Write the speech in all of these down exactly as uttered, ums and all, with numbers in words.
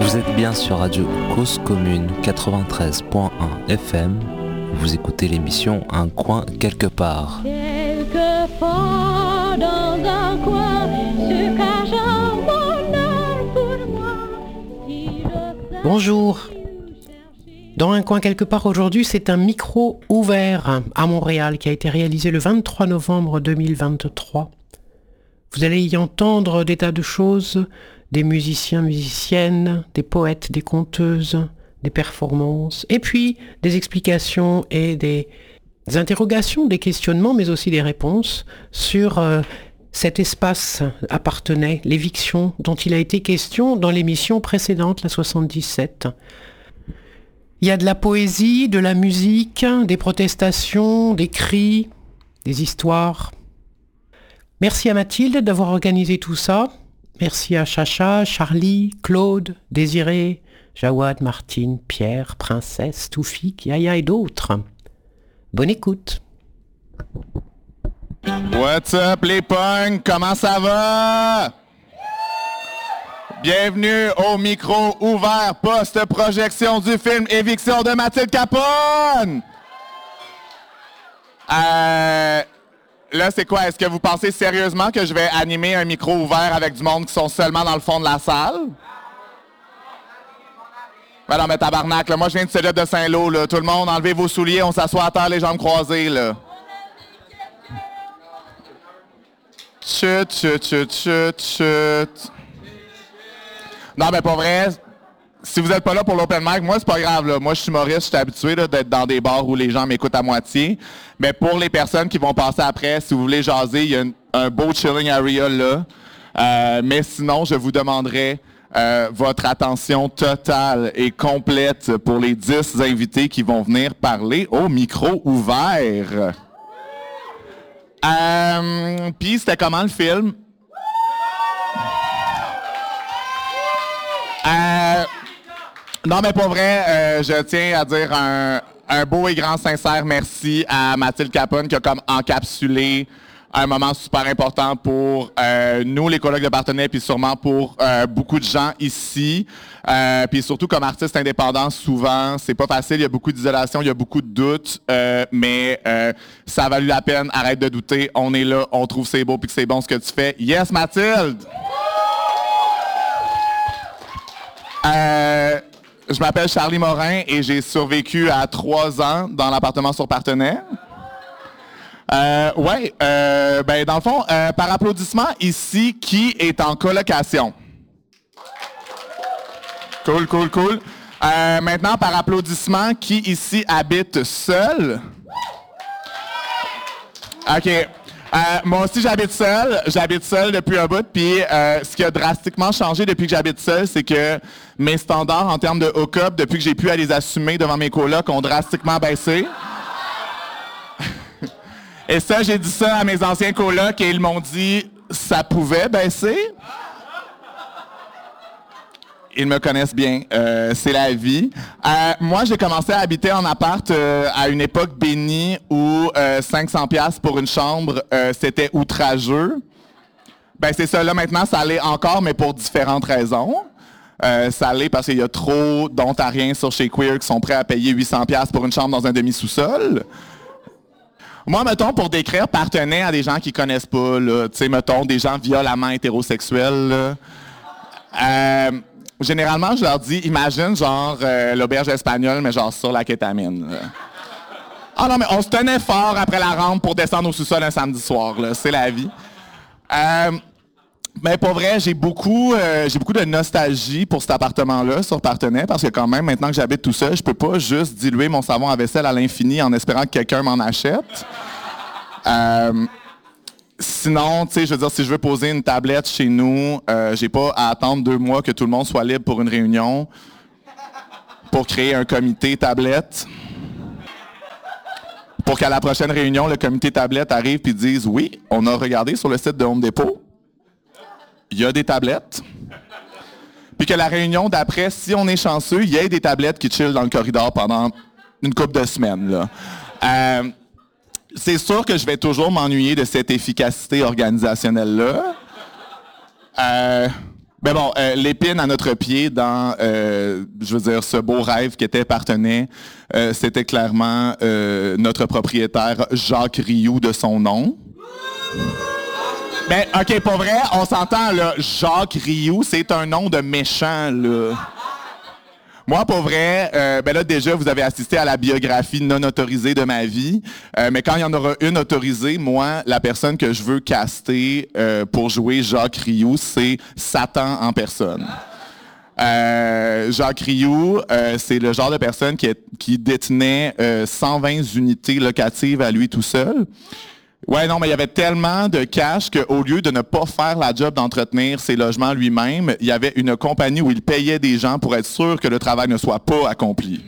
Vous êtes bien sur Radio Cause Commune quatre-vingt-treize point un F M. Vous écoutez l'émission Un coin quelque part. Quelque part dans un coin se cache un bonheur pour moi. Bonjour. Dans Un coin quelque part aujourd'hui, c'est un micro ouvert à Montréal qui a été réalisé le vingt-trois novembre deux mille vingt-trois. Vous allez y entendre des tas de choses, des musiciens, musiciennes, des poètes, des conteuses, des performances, et puis des explications et des interrogations, des questionnements, mais aussi des réponses sur euh, cet espace appartenait, l'éviction dont il a été question dans l'émission précédente, la soixante-dix-sept. Il y a de la poésie, de la musique, des protestations, des cris, des histoires. Merci à Mathilde d'avoir organisé tout ça. Merci à Chacha, Charlie, Claude, Désiré, Jawad, Martine, Pierre, Princesse, Toufik, Yaya et d'autres. Bonne écoute. What's up les punks? Comment ça va? Bienvenue au micro ouvert post-projection du film Éviction de Mathilde Capone! Euh, là, c'est quoi? Est-ce que vous pensez sérieusement que je vais animer un micro ouvert avec du monde qui sont seulement dans le fond de la salle? Ben non, mais tabarnak, là, moi je viens du cégep de Saint-Lô, là. Tout le monde, enlevez vos souliers, on s'assoit à terre, les jambes croisées, là. Chut, chut, chut, chut, chut. Non, mais pas vrai. Si vous n'êtes pas là pour l'open mic, moi, c'est pas grave, là. Moi, je suis humoriste, je suis habitué là, d'être dans des bars où les gens m'écoutent à moitié. Mais pour les personnes qui vont passer après, si vous voulez jaser, il y a un, un beau chilling area là. Euh, mais sinon, je vous demanderai euh, votre attention totale et complète pour les dix invités qui vont venir parler au micro ouvert. Euh, Puis, c'était comment le film? Euh, non, mais pour vrai, euh, je tiens à dire un, un beau et grand sincère merci à Mathilde Capone qui a comme encapsulé un moment super important pour euh, nous, les collègues de partenaires, puis sûrement pour euh, beaucoup de gens ici. Euh, puis surtout comme artiste indépendant, souvent, c'est pas facile, il y a beaucoup d'isolation, il y a beaucoup de doutes, euh, mais euh, ça a valu la peine, arrête de douter, on est là, on trouve c'est beau puis que c'est bon ce que tu fais. Yes, Mathilde! Euh, je m'appelle Charlie Morin et j'ai survécu à trois ans dans l'appartement sur Partenaire. Euh, ouais, euh, ben dans le fond, euh, par applaudissement, ici, qui est en colocation? Cool, cool, cool. Euh, maintenant, par applaudissement, qui ici habite seul? OK. Euh, moi aussi, j'habite seul. J'habite seul depuis un bout. Puis, euh, ce qui a drastiquement changé depuis que j'habite seul, c'est que mes standards en termes de hook-up, depuis que j'ai pu à les assumer devant mes colocs, ont drastiquement baissé. Et ça, j'ai dit ça à mes anciens colocs et ils m'ont dit ça pouvait baisser. Ils me connaissent bien, euh, c'est la vie. Euh, moi, j'ai commencé à habiter en appart euh, à une époque bénie où euh, cinq cents dollars pour une chambre, euh, c'était outrageux. Ben c'est ça, là maintenant, ça l'est encore, mais pour différentes raisons. Euh, ça l'est parce qu'il y a trop d'Ontariens sur chez Queer qui sont prêts à payer huit cents dollars pour une chambre dans un demi-sous-sol. Moi, mettons, pour décrire partenaire à des gens qui connaissent pas, là, tu sais, mettons, des gens violemment hétérosexuels, là, euh, généralement, je leur dis, imagine, genre, euh, l'auberge espagnole, mais genre sur la kétamine. Là. Ah non, mais on se tenait fort après la rampe pour descendre au sous-sol un samedi soir, là. C'est la vie. Euh, mais pour vrai, j'ai beaucoup, euh, j'ai beaucoup de nostalgie pour cet appartement-là sur Partenay, parce que quand même, maintenant que j'habite tout seul, je peux pas juste diluer mon savon à vaisselle à l'infini en espérant que quelqu'un m'en achète. Euh, sinon, tu sais, je veux dire, si je veux poser une tablette chez nous, euh, j'ai pas à attendre deux mois que tout le monde soit libre pour une réunion pour créer un comité tablette. Pour qu'à la prochaine réunion, le comité tablette arrive et dise « Oui, on a regardé sur le site de Home Depot. Il y a des tablettes. » Puis que la réunion d'après, si on est chanceux, il y ait des tablettes qui chillent dans le corridor pendant une couple de semaines. Là. Euh, c'est sûr que je vais toujours m'ennuyer de cette efficacité organisationnelle-là. Euh, Mais bon, euh, l'épine à notre pied dans, euh, je veux dire, ce beau rêve qui était Partenay, euh, c'était clairement euh, notre propriétaire Jacques Rioux de son nom. Mais OK, pour vrai, on s'entend, là, Jacques Rioux, c'est un nom de méchant, là. Moi, pour vrai, euh, ben là, déjà, vous avez assisté à la biographie non autorisée de ma vie. Euh, mais quand il y en aura une autorisée, moi, la personne que je veux caster euh, pour jouer Jacques Rioux, c'est Satan en personne. Euh, Jacques Rioux, euh, c'est le genre de personne qui, est, qui détenait euh, cent vingt unités locatives à lui tout seul. Ouais, non, mais il y avait tellement de cash qu'au lieu de ne pas faire la job d'entretenir ses logements lui-même, il y avait une compagnie où il payait des gens pour être sûr que le travail ne soit pas accompli.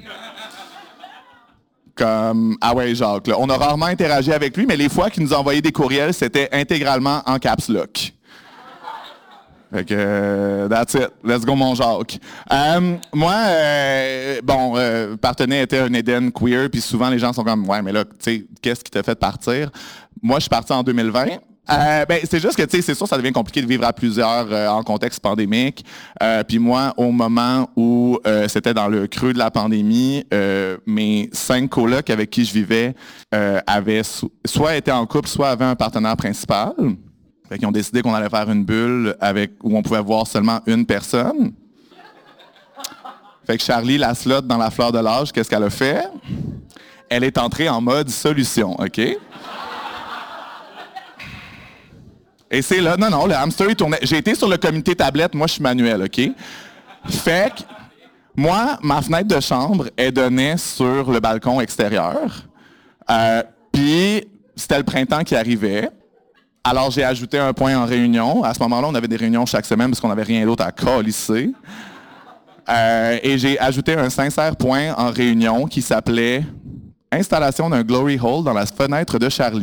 Comme, ah ouais, Jacques, là. On a rarement interagi avec lui, mais les fois qu'il nous envoyait des courriels, c'était intégralement en caps lock. Fait que, euh, that's it. Let's go, mon Jacques. Euh, moi, euh, bon, euh, Partenay était un Éden queer, puis souvent les gens sont comme, ouais, mais là, tu sais, qu'est-ce qui t'a fait partir? Moi, je suis parti en deux mille vingt. Euh, ben, c'est juste que, tu sais, c'est sûr, ça devient compliqué de vivre à plusieurs euh, en contexte pandémique. Euh, puis moi, au moment où euh, c'était dans le creux de la pandémie, euh, mes cinq colocs avec qui je vivais euh, avaient so- soit été en couple, soit avaient un partenaire principal. Fait qu'ils ont décidé qu'on allait faire une bulle avec où on pouvait voir seulement une personne. Fait que Charlie, la slot dans la fleur de l'âge, qu'est-ce qu'elle a fait? Elle est entrée en mode solution, OK? Et c'est là, non, non, le hamster, il tournait. J'ai été sur le comité tablette, moi, je suis manuel, OK? Fait que, moi, ma fenêtre de chambre, elle donnait sur le balcon extérieur. Euh, Puis, c'était le printemps qui arrivait. Alors, j'ai ajouté un point en réunion. À ce moment-là, on avait des réunions chaque semaine parce qu'on n'avait rien d'autre à câlisser. Euh, et j'ai ajouté un sincère point en réunion qui s'appelait « Installation d'un glory hole dans la fenêtre de Charlie ».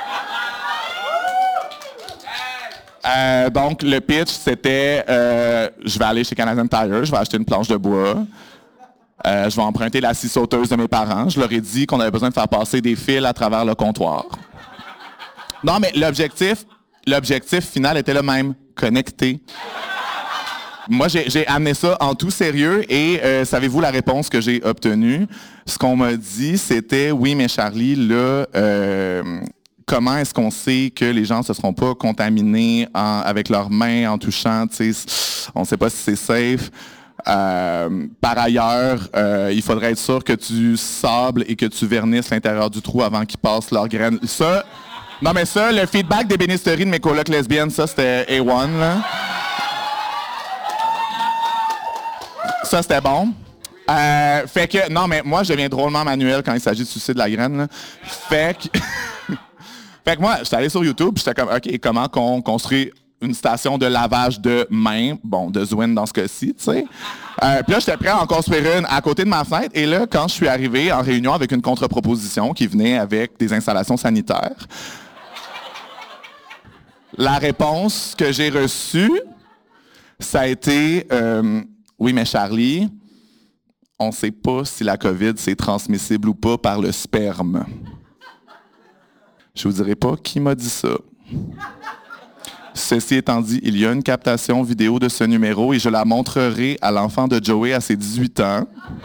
Euh, donc, le pitch, c'était euh, je vais aller chez Canadian Tire, je vais acheter une planche de bois, euh, je vais emprunter la scie sauteuse de mes parents. Je leur ai dit qu'on avait besoin de faire passer des fils à travers le comptoir. Non, mais l'objectif, l'objectif final était le même, connecter. Moi, j'ai, j'ai amené ça en tout sérieux et euh, savez-vous la réponse que j'ai obtenue? Ce qu'on m'a dit, c'était « Oui, mais Charlie, là, euh, comment est-ce qu'on sait que les gens ne se seront pas contaminés en, avec leurs mains en touchant? Tu sais, on ne sait pas si c'est safe. Euh, par ailleurs, euh, il faudrait être sûr que tu sables et que tu vernisses l'intérieur du trou avant qu'ils passent leurs graines. » Ça... Non, mais ça, le feedback d'ébénisterie de mes colocs lesbiennes, ça, c'était A un, là. Ça, c'était bon. Euh, fait que, non, mais moi, je deviens drôlement manuel quand il s'agit de sucer de la graine, là. Fait que... fait que moi, j'étais allé sur YouTube, j'étais comme, OK, comment qu'on construit une station de lavage de mains, bon, de Zwin dans ce cas-ci, tu sais. Euh, puis là, j'étais prêt à en construire une à côté de ma fenêtre. Et là, quand je suis arrivé en réunion avec une contre-proposition qui venait avec des installations sanitaires, la réponse que j'ai reçue, ça a été euh, « Oui, mais Charlie, on ne sait pas si la COVID, c'est transmissible ou pas par le sperme. » Je vous dirai pas qui m'a dit ça. Ceci étant dit, il y a une captation vidéo de ce numéro et je la montrerai à l'enfant de Joey à ses dix-huit ans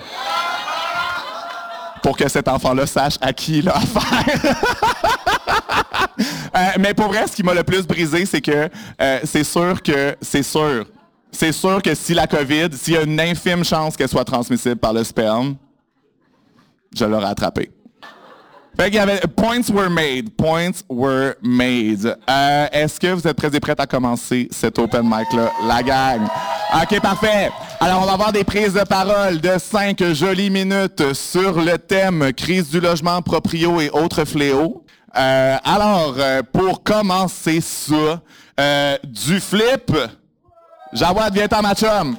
pour que cet enfant-là sache à qui il a affaire. euh, mais pour vrai, ce qui m'a le plus brisé, c'est que euh, c'est sûr que, c'est sûr, c'est sûr que si la COVID, s'il y a une infime chance qu'elle soit transmissible par le sperme, je l'aurais attrapé. Fait qu'il y avait points were made, points were made. Euh, est-ce que vous êtes prêts et prêtes à commencer cet open mic-là, la gang? OK, parfait. Alors, on va avoir des prises de parole de cinq jolies minutes sur le thème crise du logement, proprio et autres fléaux. Euh, alors, euh, pour commencer ça, euh, du flip, Jawad, viens-t'en, ma chum.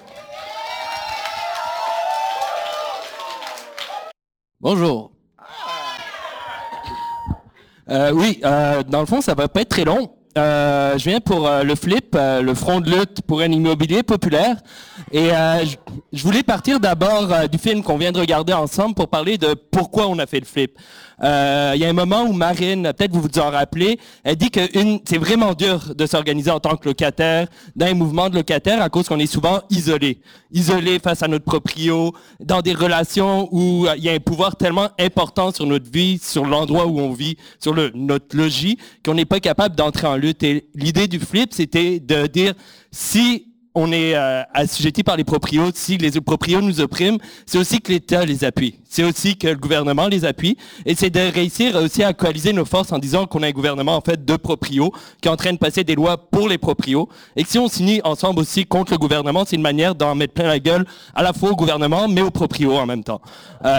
Bonjour. Euh, oui, euh, dans le fond, ça va pas être très long. Euh, je viens pour euh, le FLIP, euh, le Front de lutte pour un immobilier populaire. Et euh, je, je voulais partir d'abord euh, du film qu'on vient de regarder ensemble pour parler de pourquoi on a fait le FLIP. Euh, il y a un moment où Marine, peut-être vous vous en rappelez, elle dit que une, c'est vraiment dur de s'organiser en tant que locataire dans un mouvement de locataires à cause qu'on est souvent isolé. Isolé face à notre proprio, dans des relations où il y a un pouvoir tellement important sur notre vie, sur l'endroit où on vit, sur le, notre logis, qu'on n'est pas capable d'entrer en lutte. Et l'idée du FLIP, c'était de dire, si on est euh, assujetti par les proprios, si les proprios nous oppriment, c'est aussi que l'État les appuie. C'est aussi que le gouvernement les appuie. Et c'est de réussir aussi à coaliser nos forces en disant qu'on a un gouvernement, en fait, de proprios, qui est en train de passer des lois pour les proprios. Et que si on s'unit ensemble aussi contre le gouvernement, c'est une manière d'en mettre plein la gueule à la fois au gouvernement, mais aux proprios en même temps. Euh,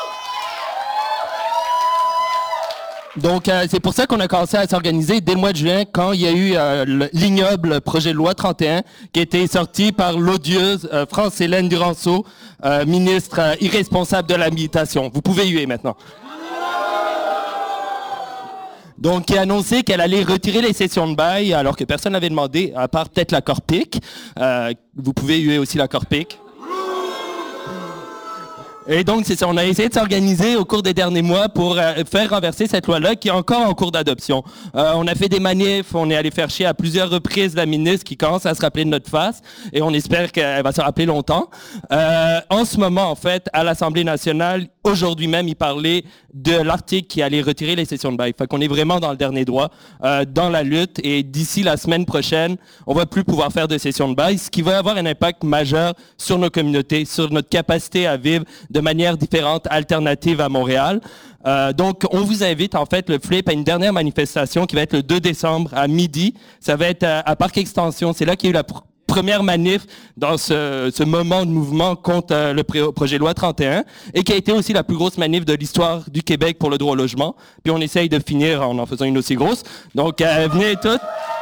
Donc, euh, c'est pour ça qu'on a commencé à s'organiser dès le mois de juin, quand il y a eu euh, l'ignoble projet de loi trente et un, qui a été sorti par l'odieuse euh, France-Hélène Duranceau, euh, ministre euh, irresponsable de l'habitation. Vous pouvez huer maintenant. Donc, qui a annoncé qu'elle allait retirer les sessions de bail, alors que personne n'avait demandé, à part peut-être la Corpic. Euh, vous pouvez huer aussi la Corpic. Et donc, c'est ça, on a essayé de s'organiser au cours des derniers mois pour euh, faire renverser cette loi-là qui est encore en cours d'adoption. Euh, on a fait des manifs, on est allé faire chier à plusieurs reprises la ministre qui commence à se rappeler de notre face et on espère qu'elle va se rappeler longtemps. Euh, en ce moment, en fait, à l'Assemblée nationale, aujourd'hui même, il parlait de l'article qui allait retirer les sessions de bail. Fait qu'on est vraiment dans le dernier droit, euh, dans la lutte et d'ici la semaine prochaine, on va plus pouvoir faire de sessions de bail, ce qui va avoir un impact majeur sur nos communautés, sur notre capacité à vivre de manière différente, alternative à Montréal. Euh, donc, on vous invite, en fait, le FLIP à une dernière manifestation qui va être le deux décembre à midi. Ça va être à, à Parc Extension. C'est là qu'il y a eu la pr- première manif dans ce, ce moment de mouvement contre euh, le pré- projet de loi trente et un et qui a été aussi la plus grosse manif de l'histoire du Québec pour le droit au logement. Puis on essaye de finir en en faisant une aussi grosse. Donc, euh, venez toutes.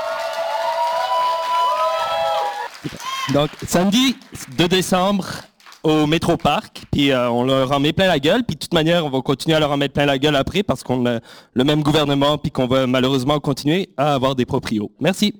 Donc, samedi deux décembre, au Métro Parc, puis euh, on leur en met plein la gueule, puis de toute manière, on va continuer à leur en mettre plein la gueule après parce qu'on a le même gouvernement, puis qu'on va malheureusement continuer à avoir des proprios. Merci.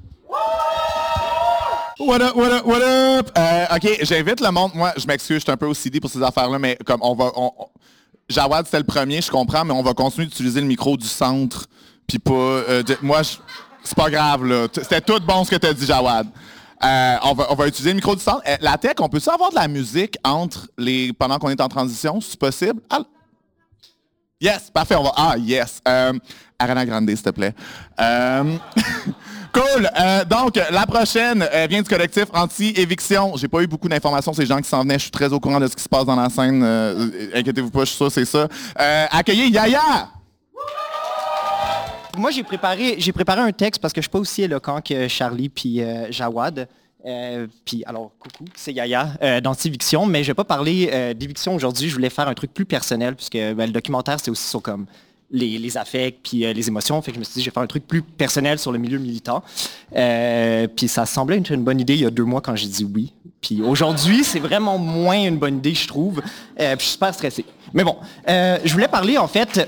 What up, what up, what up? Euh, OK, j'invite le monde. Moi, je m'excuse, je suis un peu O C D pour ces affaires-là, mais comme on va... On, on, Jawad, c'était le premier, je comprends, mais on va continuer d'utiliser le micro du centre, puis pas... Euh, de, moi, je, c'est pas grave, là. C'était tout bon ce que t'as dit, Jawad. Euh, on, va, on va utiliser le micro du centre. Euh, la tech, on peut-tu avoir de la musique entre les pendant qu'on est en transition, si c'est possible? Ah, yes, parfait. On va. Ah, yes. Euh, Ariana Grande, s'il te plaît. Euh, cool. Euh, donc, la prochaine euh, vient du collectif Anti-Éviction. J'ai pas eu beaucoup d'informations, ces gens qui s'en venaient. Je suis très au courant de ce qui se passe dans la scène. Euh, inquiétez-vous pas, je suis sûr, c'est ça. Euh, accueillez Yaya! Moi, j'ai préparé, j'ai préparé un texte parce que je suis pas aussi éloquent que Charlie puis euh, Jawad. Euh, puis alors, coucou, c'est Yaya euh, d'Anti-Éviction, mais je vais pas parler euh, d'éviction aujourd'hui. Je voulais faire un truc plus personnel puisque ben, le documentaire, c'est aussi sur comme les, les affects puis euh, les émotions. Fait que je me suis dit, je vais faire un truc plus personnel sur le milieu militant. Euh, puis ça semblait être une bonne idée il y a deux mois quand j'ai dit oui. Puis aujourd'hui, c'est vraiment moins une bonne idée, je trouve. Euh, puis je suis super stressé. Mais bon, euh, je voulais parler en fait...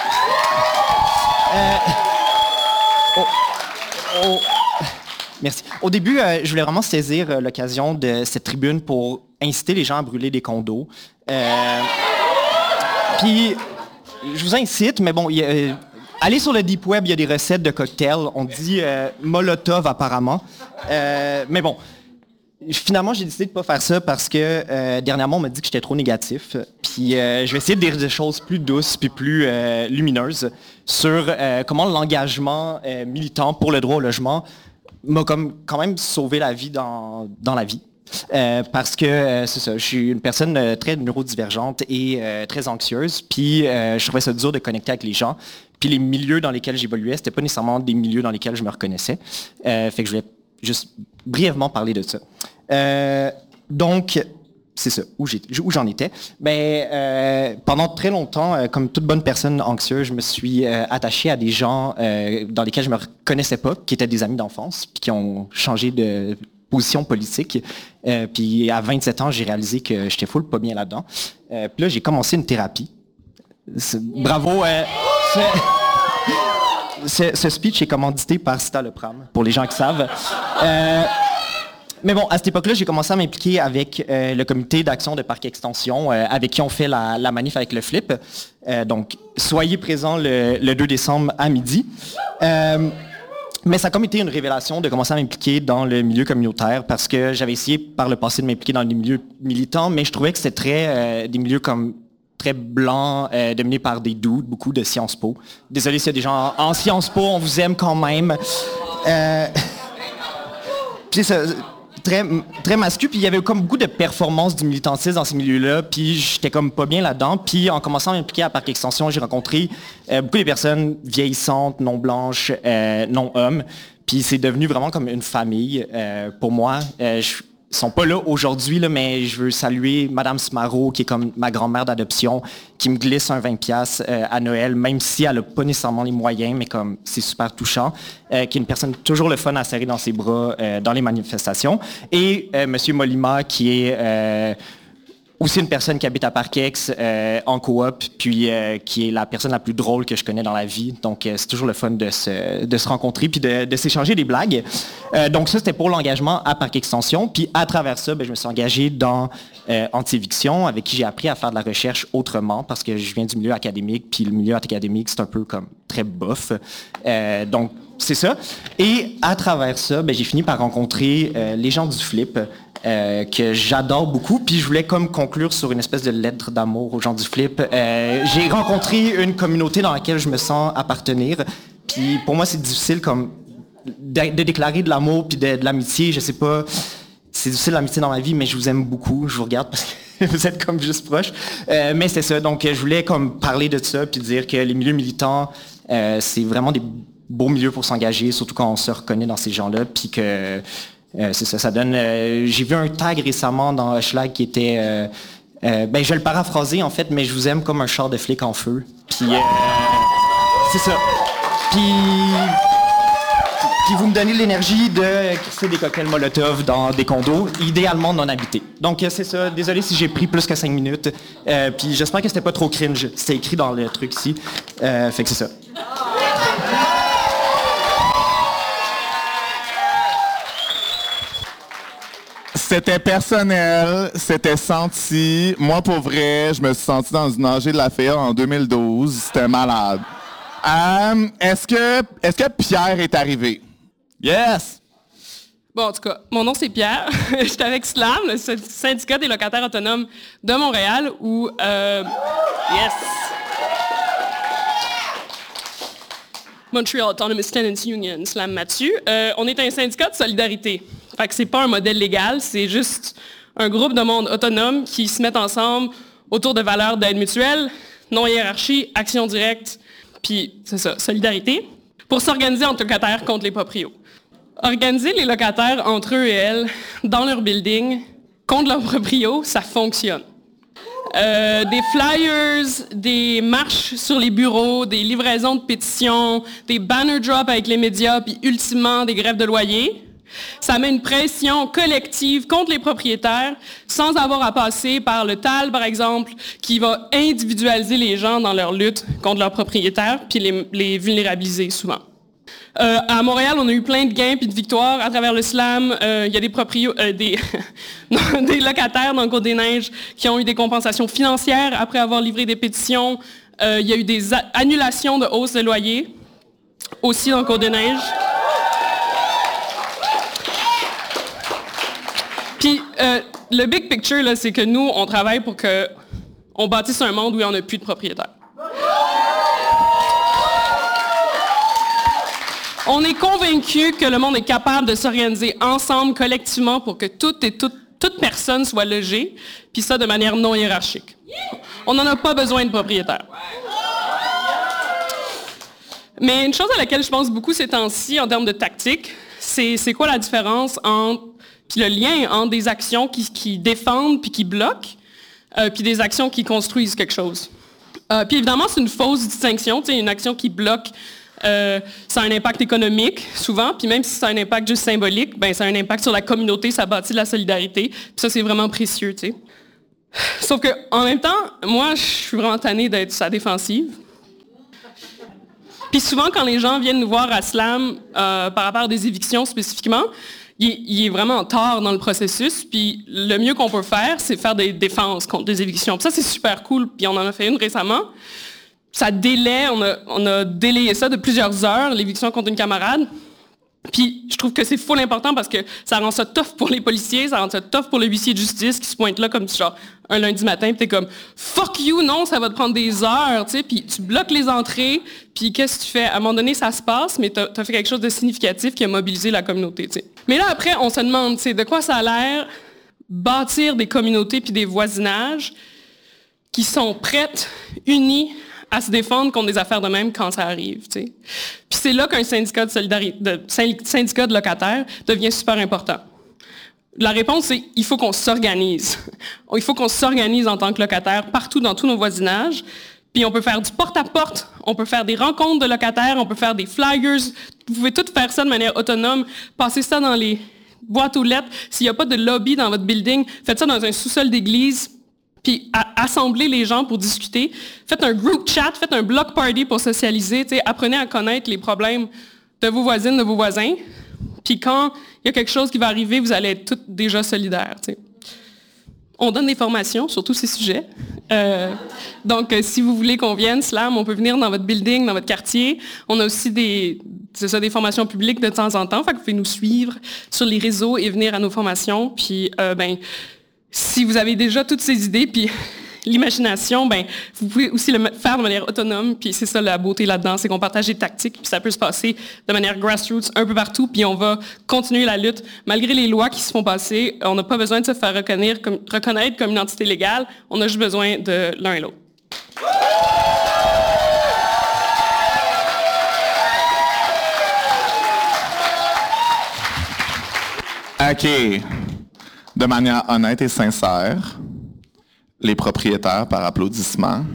Euh, oh, oh, merci. Au début, euh, je voulais vraiment saisir euh, l'occasion de cette tribune pour inciter les gens à brûler des condos. Euh, Puis, je vous incite, mais bon, y a, euh, allez sur le Deep Web, il y a des recettes de cocktails. On dit euh, Molotov apparemment. Euh, mais bon. Finalement, j'ai décidé de ne pas faire ça parce que euh, dernièrement, on m'a dit que j'étais trop négatif. Puis euh, je vais essayer de dire des choses plus douces puis plus euh, lumineuses sur euh, comment l'engagement euh, militant pour le droit au logement m'a comme quand même sauvé la vie dans, dans la vie. Euh, parce que euh, c'est ça, je suis une personne euh, très neurodivergente et euh, très anxieuse. Puis euh, je trouvais ça dur de connecter avec les gens. Puis les milieux dans lesquels j'évoluais, c'était pas nécessairement des milieux dans lesquels je me reconnaissais. Euh, fait que je voulais juste brièvement parler de ça. Euh, donc, c'est ça, où, j'ai, où j'en étais. Ben, euh, pendant très longtemps, euh, comme toute bonne personne anxieuse, je me suis euh, attaché à des gens euh, dans lesquels je me reconnaissais pas, qui étaient des amis d'enfance, puis qui ont changé de position politique. Euh, puis à vingt-sept ans, j'ai réalisé que j'étais full pas bien là-dedans. Euh, puis là, j'ai commencé une thérapie. C'est, bravo. Euh, c'est, ce, ce speech est commandité par Citalopram, pour les gens qui savent. Euh, mais bon, à cette époque-là, j'ai commencé à m'impliquer avec euh, le comité d'action de Parc Extension, euh, avec qui on fait la, la manif avec le flip. Euh, donc, soyez présents le, le deux décembre à midi. Euh, mais ça a comme été une révélation de commencer à m'impliquer dans le milieu communautaire, parce que j'avais essayé par le passé de m'impliquer dans les milieux militants, mais je trouvais que c'était très euh, des milieux comme très blancs, euh, dominés par des dudes, beaucoup de Sciences Po. Désolé s'il y a des gens en, en Sciences Po, on vous aime quand même. Euh, puis ça, très, très masculin, puis il y avait comme beaucoup de performances du militantisme dans ces milieux-là, puis j'étais comme pas bien là-dedans. Puis en commençant à m'impliquer à Parc Extension, j'ai rencontré euh, beaucoup de personnes vieillissantes, non blanches, euh, non hommes, puis c'est devenu vraiment comme une famille euh, pour moi. Euh, je, Ils sont pas là aujourd'hui, là, mais je veux saluer Madame Smaro, qui est comme ma grand-mère d'adoption, qui me glisse un vingt piastres euh, à Noël, même si elle n'a pas nécessairement les moyens, mais comme c'est super touchant, euh, qui est une personne toujours le fun à serrer dans ses bras euh, dans les manifestations. Et euh, Monsieur Molima, qui est euh, aussi une personne qui habite à Parc-Ex euh, en coop, puis euh, qui est la personne la plus drôle que je connais dans la vie. Donc, euh, c'est toujours le fun de se, de se rencontrer puis de, de s'échanger des blagues. Euh, donc, ça, c'était pour l'engagement à Parc Extension. Puis, à travers ça, ben, je me suis engagé dans euh, Anti-Éviction, avec qui j'ai appris à faire de la recherche autrement, parce que je viens du milieu académique, puis le milieu académique, c'est un peu comme très bof. Euh, donc, c'est ça. Et à travers ça, ben, j'ai fini par rencontrer euh, les gens du flip, Euh, que j'adore beaucoup, puis je voulais comme conclure sur une espèce de lettre d'amour aux gens du flip. Euh, j'ai rencontré une communauté dans laquelle je me sens appartenir, puis pour moi c'est difficile comme de, de déclarer de l'amour puis de, de l'amitié, je sais pas, c'est difficile l'amitié dans ma vie, mais je vous aime beaucoup, je vous regarde parce que vous êtes comme juste proches. Euh, mais c'est ça, donc je voulais comme parler de ça puis dire que les milieux militants, euh, c'est vraiment des beaux milieux pour s'engager, surtout quand on se reconnaît dans ces gens-là, puis que Euh, c'est ça, ça donne... Euh, j'ai vu un tag récemment dans Hochelag qui était... Euh, euh, ben, je vais le paraphraser, en fait, mais je vous aime comme un char de flic en feu. Puis, euh, c'est ça. Puis, puis vous me donnez l'énergie de crisser des cocktails Molotov dans des condos, idéalement non habités. Donc, euh, c'est ça. Désolé si j'ai pris plus que cinq minutes. Euh, puis j'espère que c'était pas trop cringe. C'était écrit dans le truc ici. Euh, fait que c'est ça. C'était personnel, c'était senti. Moi, pour vrai, je me suis senti dans une A G de la Lafayette en deux mille douze. C'était malade. Euh, est-ce que, est-ce que Pierre est arrivé? Yes! Bon, en tout cas, mon nom c'est Pierre. J'étais avec SLAM, le syndicat des locataires autonomes de Montréal, où... Euh, yes! Montreal Autonomous Tenants Union, SLAM Mathieu. Euh, on est un syndicat de solidarité. Fait que c'est pas un modèle légal, c'est juste un groupe de monde autonome qui se mettent ensemble autour de valeurs d'aide mutuelle, non-hiérarchie, action directe, puis c'est ça, solidarité, pour s'organiser entre locataires contre les proprios. Organiser les locataires entre eux et elles, dans leur building, contre leurs proprios, ça fonctionne. Euh, des flyers, des marches sur les bureaux, des livraisons de pétitions, des banner drops avec les médias, puis ultimement des grèves de loyer. Ça met une pression collective contre les propriétaires sans avoir à passer par le T A L, par exemple, qui va individualiser les gens dans leur lutte contre leurs propriétaires puis les, les vulnérabiliser souvent. Euh, à Montréal, on a eu plein de gains puis de victoires à travers le SLAM. Il euh, y a des proprios, euh, des, des locataires dans le Côte-des-Neiges qui ont eu des compensations financières après avoir livré des pétitions. Il euh, y a eu des a- annulations de hausse de loyer, aussi dans le Côte-des-Neiges. Puis, euh, le big picture, là, c'est que nous, on travaille pour que on bâtisse un monde où il n'y en a plus de propriétaires. On est convaincus que le monde est capable de s'organiser ensemble, collectivement, pour que toute et toute, toute personne soit logée, puis ça de manière non hiérarchique. On n'en a pas besoin de propriétaires. Mais une chose à laquelle je pense beaucoup ces temps-ci, en termes de tactique, c'est, c'est quoi la différence entre, puis le lien entre des actions qui, qui défendent puis qui bloquent, euh, puis des actions qui construisent quelque chose. Euh, puis évidemment, c'est une fausse distinction, tu sais, une action qui bloque, Euh, ça a un impact économique, souvent, puis même si ça a un impact juste symbolique, ben ça a un impact sur la communauté, ça bâtit de la solidarité, puis ça, c'est vraiment précieux, tu sais. Sauf que, en même temps, moi, je suis vraiment tannée d'être sa défensive. Puis souvent, quand les gens viennent nous voir à Slam euh, par rapport à des évictions spécifiquement, il est, il est vraiment tard dans le processus. Puis le mieux qu'on peut faire, c'est faire des défenses contre des évictions. Puis ça, c'est super cool. Puis on en a fait une récemment. Ça délaie, on a, on a délayé ça de plusieurs heures, l'éviction contre une camarade. Puis je trouve que c'est full important parce que ça rend ça tough pour les policiers, ça rend ça tough pour le huissier de justice qui se pointe là comme genre un lundi matin, puis t'es comme « fuck you, non, ça va te prendre des heures », tu sais, puis tu bloques les entrées, puis qu'est-ce que tu fais? À un moment donné, ça se passe, mais t'as, t'as fait quelque chose de significatif qui a mobilisé la communauté, tu sais. Mais là, après, on se demande, tu sais, de quoi ça a l'air bâtir des communautés puis des voisinages qui sont prêtes, unies, à se défendre contre des affaires de même quand ça arrive, tu sais. Puis c'est là qu'un syndicat de solidarité, de, syndicat de locataires devient super important. La réponse, c'est il faut qu'on s'organise. Il faut qu'on s'organise en tant que locataire partout dans tous nos voisinages. Puis on peut faire du porte-à-porte, on peut faire des rencontres de locataires, on peut faire des flyers. Vous pouvez tout faire ça de manière autonome, passer ça dans les boîtes aux lettres. S'il n'y a pas de lobby dans votre building, faites ça dans un sous-sol d'église. Puis assemblez les gens pour discuter. Faites un group chat, faites un block party pour socialiser. T'sais, apprenez à connaître les problèmes de vos voisines, de vos voisins. Puis quand il y a quelque chose qui va arriver, vous allez être toutes déjà solidaires. T'sais. On donne des formations sur tous ces sujets. Euh, donc, euh, si vous voulez qu'on vienne, Slam, on peut venir dans votre building, dans votre quartier. On a aussi des, c'est ça, des formations publiques de temps en temps. Fait que vous pouvez nous suivre sur les réseaux et venir à nos formations. Puis, euh, ben... si vous avez déjà toutes ces idées, puis l'imagination, ben, vous pouvez aussi le faire de manière autonome, puis c'est ça la beauté là-dedans, c'est qu'on partage des tactiques, puis ça peut se passer de manière grassroots un peu partout, puis on va continuer la lutte. Malgré les lois qui se font passer, on n'a pas besoin de se faire reconnaître comme, reconnaître comme une entité légale, on a juste besoin de l'un et l'autre. OK. De manière honnête et sincère, les propriétaires par applaudissement.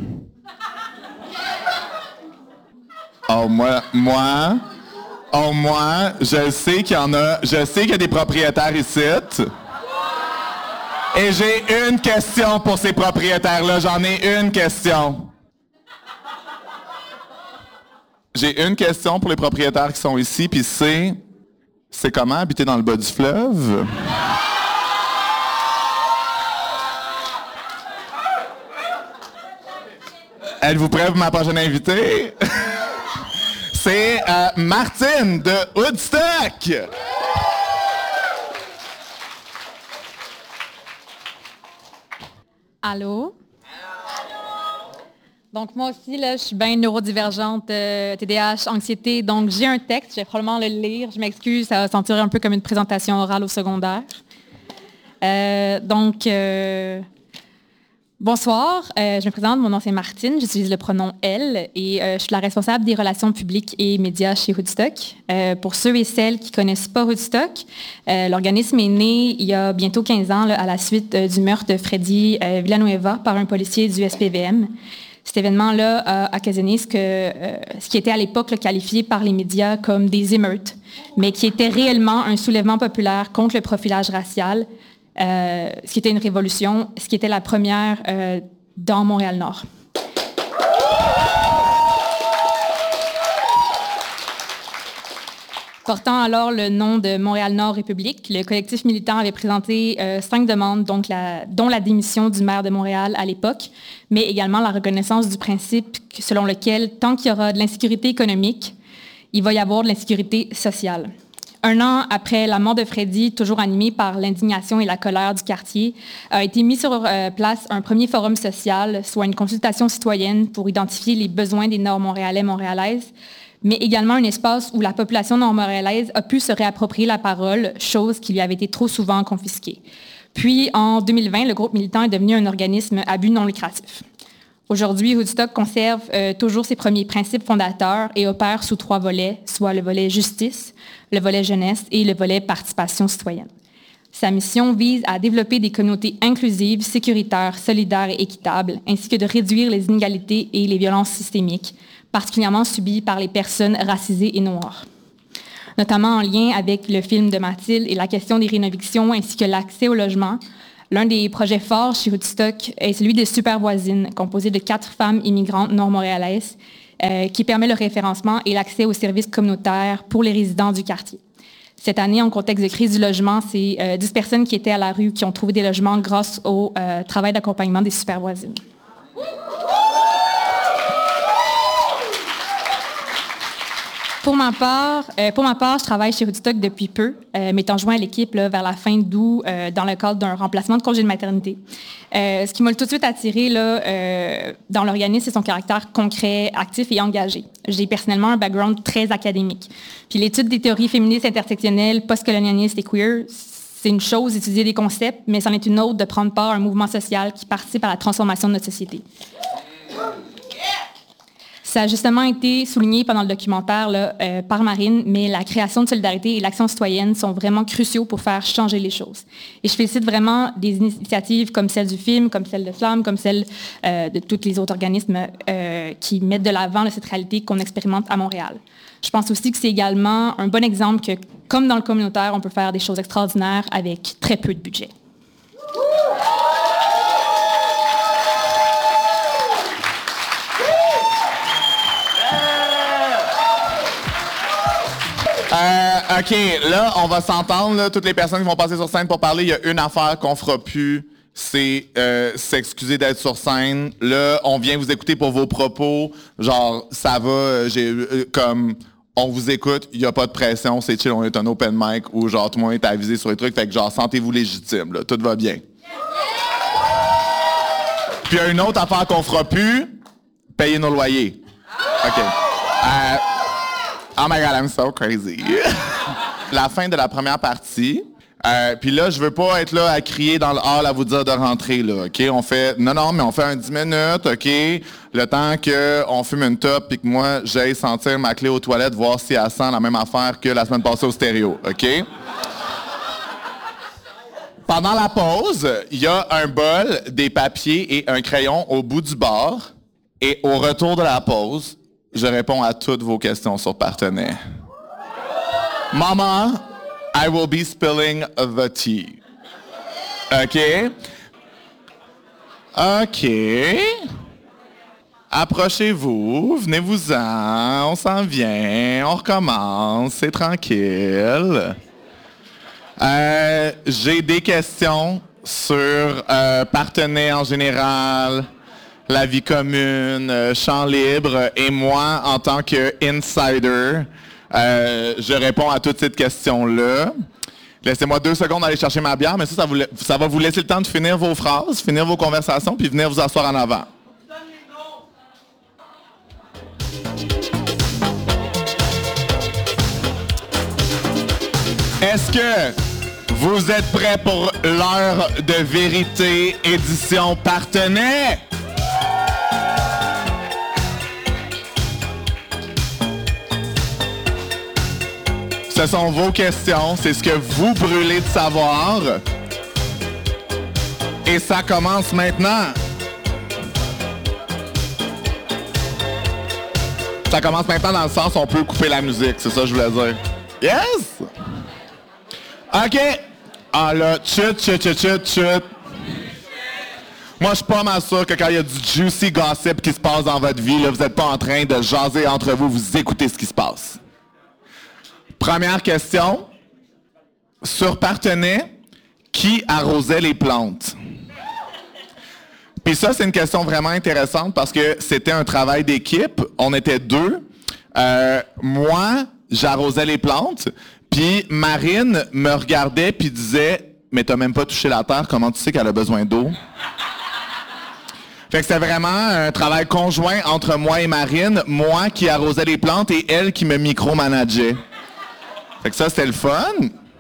Oh, moi, moi, oh, moi, je sais qu'il y en a, je sais qu'il y a des propriétaires ici. Et j'ai une question pour ces propriétaires-là. J'en ai une question. J'ai une question pour les propriétaires qui sont ici, puis c'est, c'est comment habiter dans le bas du fleuve? Êtes-vous prêts pour ma prochaine invitée? C'est euh, Martine de Woodstock! Allô? Donc, moi aussi, là, je suis bien neurodivergente, euh, T D A H, anxiété. Donc, j'ai un texte, je vais probablement le lire. Je m'excuse, ça va sentir un peu comme une présentation orale au secondaire. Euh, donc... Euh, Bonsoir, euh, je me présente, mon nom c'est Martine, j'utilise le pronom « elle » et euh, je suis la responsable des relations publiques et médias chez Woodstock. Euh, pour ceux et celles qui ne connaissent pas Woodstock, euh, l'organisme est né il y a bientôt quinze ans là, à la suite euh, du meurtre de Freddy euh, Villanueva par un policier du S P V M. Cet événement-là a occasionné ce, que, euh, ce qui était à l'époque là, qualifié par les médias comme des émeutes, mais qui était réellement un soulèvement populaire contre le profilage racial, Euh, ce qui était une révolution, ce qui était la première euh, dans Montréal-Nord. Portant alors le nom de Montréal-Nord République, le collectif militant avait présenté euh, cinq demandes, donc la, dont la démission du maire de Montréal à l'époque, mais également la reconnaissance du principe selon lequel, tant qu'il y aura de l'insécurité économique, il va y avoir de l'insécurité sociale. Un an après la mort de Freddy, toujours animé par l'indignation et la colère du quartier, a été mis sur euh, place un premier forum social, soit une consultation citoyenne pour identifier les besoins des Nord-Montréalais montréalaises, mais également un espace où la population nord-montréalaise a pu se réapproprier la parole, chose qui lui avait été trop souvent confisquée. Puis, en deux mille vingt, le groupe militant est devenu un organisme à but non lucratif. Aujourd'hui, Woodstock conserve euh, toujours ses premiers principes fondateurs et opère sous trois volets, soit le volet justice, le volet jeunesse et le volet participation citoyenne. Sa mission vise à développer des communautés inclusives, sécuritaires, solidaires et équitables, ainsi que de réduire les inégalités et les violences systémiques, particulièrement subies par les personnes racisées et noires. Notamment en lien avec le film de Mathilde et la question des rénovictions ainsi que l'accès au logement, l'un des projets forts chez Woodstock est celui des Super Voisines, composé de quatre femmes immigrantes nord-montréalaises, euh, qui permet le référencement et l'accès aux services communautaires pour les résidents du quartier. Cette année, en contexte de crise du logement, c'est euh, dix personnes qui étaient à la rue qui ont trouvé des logements grâce au euh, travail d'accompagnement des super voisines. Pour ma part, euh, pour ma part, je travaille chez Woodstock depuis peu, euh, m'étant joint à l'équipe là, vers la fin d'août euh, dans le cadre d'un remplacement de congé de maternité. Euh, ce qui m'a tout de suite attiré là, euh, dans l'organisme, c'est son caractère concret, actif et engagé. J'ai personnellement un background très académique. Puis l'étude des théories féministes intersectionnelles, postcolonialistes et queer, c'est une chose d'étudier des concepts, mais c'en est une autre de prendre part à un mouvement social qui participe à la transformation de notre société. Ça a justement été souligné pendant le documentaire là, euh, par Marine, mais la création de solidarité et l'action citoyenne sont vraiment cruciaux pour faire changer les choses. Et je félicite vraiment des initiatives comme celle du film, comme celle de Flamme, comme celle euh, de tous les autres organismes euh, qui mettent de l'avant là, cette réalité qu'on expérimente à Montréal. Je pense aussi que c'est également un bon exemple que, comme dans le communautaire, on peut faire des choses extraordinaires avec très peu de budget. Euh, OK, là, on va s'entendre, là, toutes les personnes qui vont passer sur scène pour parler. Il y a une affaire qu'on fera plus, c'est euh, s'excuser d'être sur scène. Là, on vient vous écouter pour vos propos. Genre, ça va, j'ai euh, comme... On vous écoute, il n'y a pas de pression, c'est chill, on est un open mic où genre tout le monde est avisé sur les trucs, fait que genre sentez-vous légitime, là, tout va bien. Puis il y a une autre affaire qu'on fera plus, payer nos loyers. OK. Euh, oh my God, I'm so crazy. La fin de la première partie. Euh, Puis là, je veux pas être là à crier dans le hall à vous dire de rentrer, là, OK? On fait... Non, non, mais on fait un dix minutes, OK? Le temps qu'on fume une top puis que moi, j'aille sentir ma clé aux toilettes, voir si elle sent la même affaire que la semaine passée au stéréo, OK? Pendant la pause, il y a un bol, des papiers et un crayon au bout du bar. Et au retour de la pause, je réponds à toutes vos questions sur Partenay. Maman, I will be spilling the tea. OK? OK. Approchez-vous, venez-vous-en, on s'en vient, on recommence, c'est tranquille. Euh, j'ai des questions sur euh, Partenay en général, la vie commune, euh, champ libre, et moi, en tant qu'insider, euh, je réponds à toutes ces questions-là. Laissez-moi deux secondes d'aller chercher ma bière, mais ça, ça, vous, ça va vous laisser le temps de finir vos phrases, finir vos conversations, puis venir vous asseoir en avant. Est-ce que vous êtes prêts pour l'heure de vérité, édition Partenay? Ce sont vos questions, c'est ce que vous brûlez de savoir. Et ça commence maintenant. Ça commence maintenant dans le sens où on peut couper la musique, c'est ça que je voulais dire. Yes! OK. Ah là, chut, chut, chut, chut, chut. Moi, je suis pas mal sûr que quand il y a du juicy gossip qui se passe dans votre vie, là, vous n'êtes pas en train de jaser entre vous, vous écoutez ce qui se passe. Première question. Sur Partenay, qui arrosait les plantes? Puis ça, c'est une question vraiment intéressante parce que c'était un travail d'équipe. On était deux. Euh, moi, j'arrosais les plantes. Puis Marine me regardait puis disait « Mais t'as même pas touché la terre, comment tu sais qu'elle a besoin d'eau? » Fait que c'était vraiment un travail conjoint entre moi et Marine, moi qui arrosais les plantes et elle qui me micromanageait. Fait que ça, c'était le fun.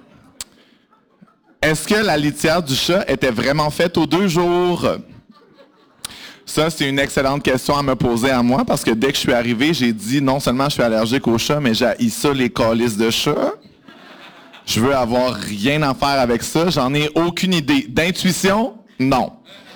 Est-ce que la litière du chat était vraiment faite aux deux jours? Ça, c'est une excellente question à me poser à moi parce que dès que je suis arrivé, j'ai dit non seulement je suis allergique aux chats, mais j'ai ça les calices de chat. Je veux avoir rien à faire avec ça. J'en ai aucune idée. D'intuition? Non.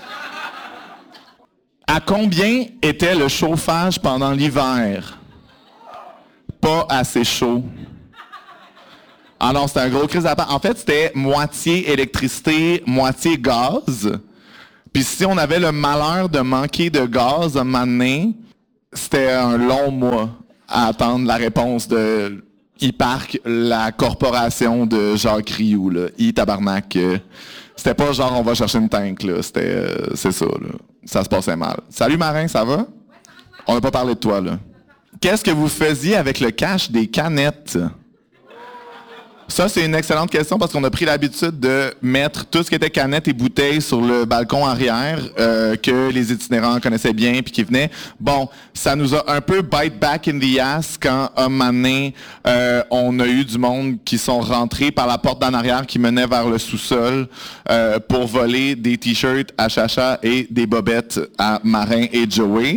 À combien était le chauffage pendant l'hiver? Pas assez chaud. Ah non, c'était un gros crise d'appart. En fait, c'était moitié électricité, moitié gaz. Puis si on avait le malheur de manquer de gaz un moment donné, c'était un long mois à attendre la réponse de E-Parc, la corporation de Jacques Rioux, là. E-Tabarnak. Euh, c'était pas genre on va chercher une tank, là. C'était, euh, c'est ça, là. Ça se passait mal. Salut Marin, ça va? On n'a pas parlé de toi, là. Qu'est-ce que vous faisiez avec le cash des canettes? Ça, c'est une excellente question parce qu'on a pris l'habitude de mettre tout ce qui était canettes et bouteilles sur le balcon arrière euh, que les itinérants connaissaient bien puis qui venaient. Bon, ça nous a un peu bite back in the ass quand, un moment donné, euh, on a eu du monde qui sont rentrés par la porte d'en arrière qui menait vers le sous-sol euh, pour voler des t-shirts à Chacha et des bobettes à Marin et Joey.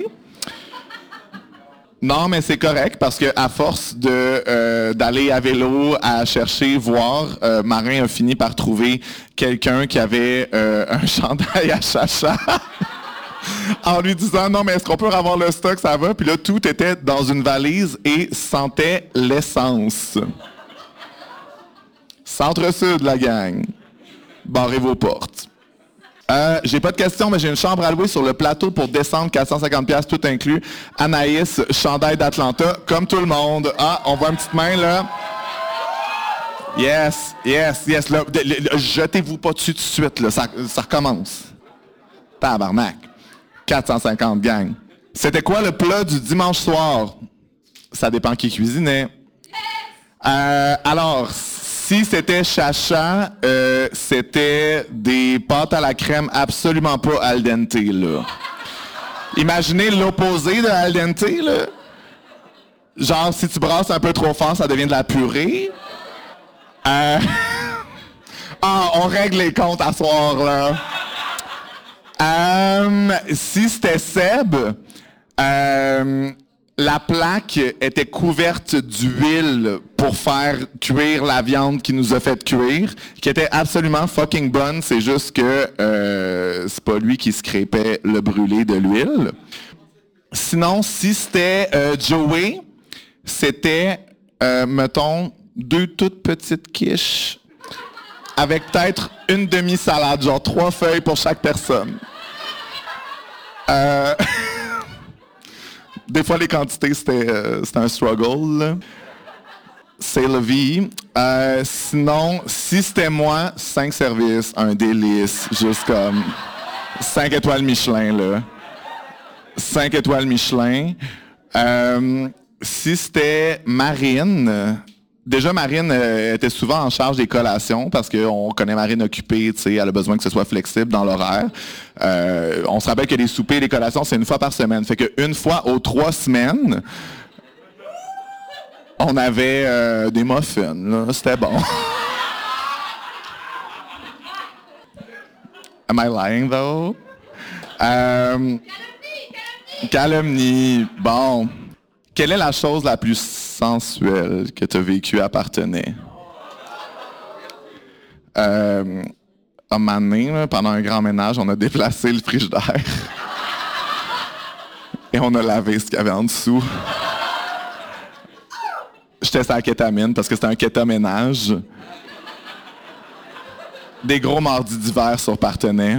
Non, mais c'est correct parce que à force de euh, d'aller à vélo à chercher, voir, euh, Marin a fini par trouver quelqu'un qui avait euh, un chandail à Chacha en lui disant non mais est-ce qu'on peut avoir le stock, ça va? Puis là tout était dans une valise et sentait l'essence. Centre-sud, la gang. Barrez vos portes. Euh, j'ai pas de questions, mais j'ai une chambre à louer sur le plateau pour descendre, quatre cent cinquante dollars tout inclus. Anaïs, chandail d'Atlanta, comme tout le monde. Ah, on voit une petite main, là. Yes, yes, yes. Là, de, de, jetez-vous pas dessus tout de suite, là. Ça, ça recommence. Tabarnak. quatre cent cinquante, gang. C'était quoi le plat du dimanche soir? Ça dépend qui cuisinait. Euh, alors... Si c'était Chacha, euh, c'était des pâtes à la crème absolument pas al dente, là. Imaginez l'opposé de al dente, là. Genre, si tu brasses un peu trop fort, ça devient de la purée. Euh... Ah, on règle les comptes à soir, là. Euh, si c'était Seb, euh, la plaque était couverte d'huile pour faire cuire la viande qui nous a fait cuire, qui était absolument fucking bonne. C'est juste que euh, c'est pas lui qui scrapait le brûlé de l'huile. Sinon, si c'était euh, Joey, c'était, euh, mettons, deux toutes petites quiches avec peut-être une demi-salade, genre trois feuilles pour chaque personne. Euh... Des fois, les quantités, c'était, euh, c'était un struggle, là. C'est la vie. Euh, sinon, si c'était moi, cinq services, un délice, juste comme cinq étoiles Michelin, là. Cinq étoiles Michelin. Euh, si c'était Marine, déjà Marine euh, était souvent en charge des collations parce qu'on connaît Marine occupée, tu sais, elle a besoin que ce soit flexible dans l'horaire. Euh, on se rappelle que les soupers et les collations, c'est une fois par semaine. Fait qu'une fois aux trois semaines, on avait euh, des muffins, là. C'était bon. Am I lying, though? Euh, calomnie, calomnie. Bon. Quelle est la chose la plus sensuelle que tu as vécue à Partenay? Euh, à un moment donné, là, pendant un grand ménage, on a déplacé le frigidaire. Et on a lavé ce qu'il y avait en dessous. J'étais sur la kétamine parce que c'était un kétaménage. Des gros mardis d'hiver sur Partenay.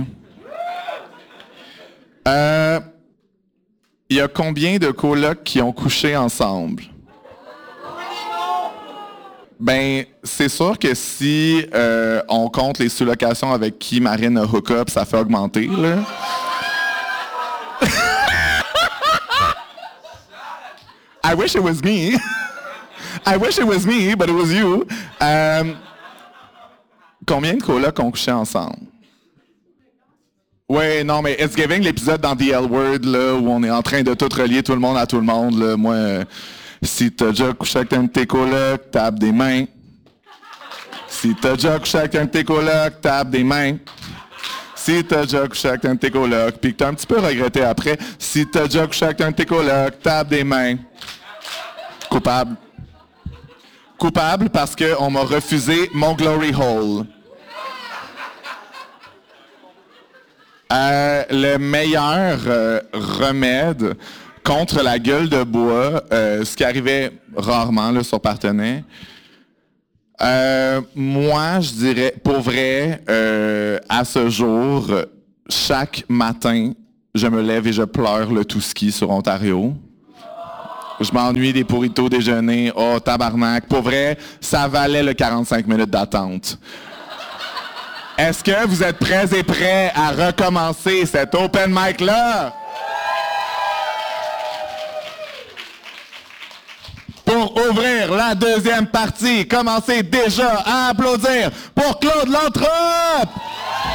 Euh... Il y a combien de colocs qui ont couché ensemble? Ben, c'est sûr que si euh, on compte les sous-locations avec qui Marine a hook-up, ça fait augmenter, là. I wish it was me. I wish it was me, but it was you. Euh, combien de colocs ont couché ensemble? Ouais, non, mais It's Giving, l'épisode dans The L-Word, là, où on est en train de tout relier tout le monde à tout le monde, là. Moi, euh, si t'as déjà couché avec un de tes colocs, tape des mains. Si t'as déjà couché avec un de tes colocs, tape des mains. Si t'as déjà couché avec un de tes colocs, puis que t'as un petit peu regretté après, si t'as déjà couché avec un de tes colocs, tape des mains. Coupable. Coupable parce qu'on m'a refusé mon glory hole. Euh, le meilleur euh, remède contre la gueule de bois, euh, ce qui arrivait rarement là, sur Partenay, euh, moi, je dirais, pour vrai, euh, à ce jour, chaque matin, je me lève et je pleure le tout ski sur Ontario. Je m'ennuie des burritos déjeuner. Oh, tabarnak. Pour vrai, ça valait le quarante-cinq minutes d'attente. Est-ce que vous êtes prêts et prêts à recommencer cet open mic-là? Pour ouvrir la deuxième partie, commencez déjà à applaudir pour Claude Lantrop!